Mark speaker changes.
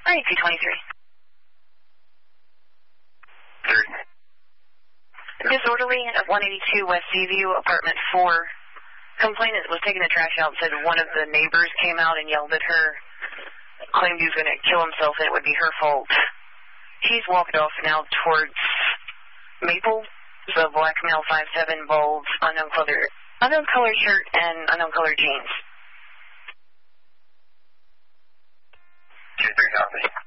Speaker 1: Disorderly at 182 West Seaview, apartment 4. Complainant was taking the trash out, said one of the neighbors came out and yelled at her, claimed he was going to kill himself and it would be her fault. He's walked off now towards Maple, the black male 5'7", bald, unknown colored shirt and unknown colored jeans.
Speaker 2: 2-3 copy.